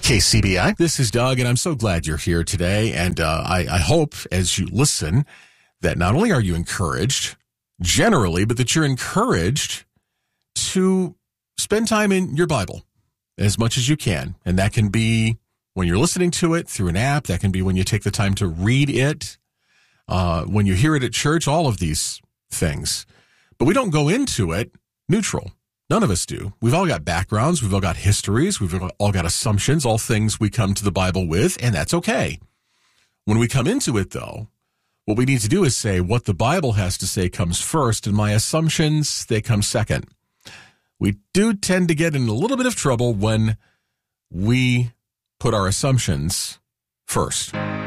KCBI. This is Doug, and I'm so glad you're here today. And I hope as you listen that not only are you encouraged generally, but that you're encouraged to spend time in your Bible as much as you can. And that can be when you're listening to it through an app. That can be when you take the time to read it, when you hear it at church, all of these things. But we don't go into it neutral. None of us do. We've all got backgrounds. We've all got histories. We've all got assumptions, all things we come to the Bible with, and that's okay. When we come into it, though, what we need to do is say what the Bible has to say comes first, and my assumptions, they come second. We do tend to get in a little bit of trouble when we put our assumptions first.